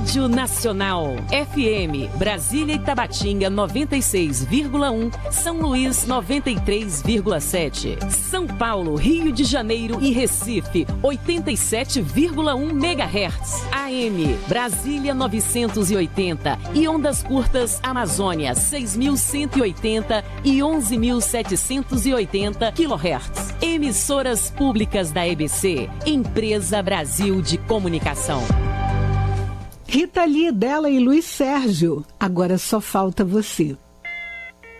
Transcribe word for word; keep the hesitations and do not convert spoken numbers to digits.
Rádio Nacional. F M, Brasília e Tabatinga noventa e seis vírgula um, São Luís noventa e três vírgula sete, São Paulo, Rio de Janeiro e Recife oitenta e sete vírgula um megahertz. A M, Brasília novecentos e oitenta e ondas curtas Amazônia seis mil cento e oitenta e onze mil setecentos e oitenta quilohertz. Emissoras públicas da E B C, Empresa Brasil de Comunicação. Rita Lee, dela e Luiz Sérgio. Agora só falta você.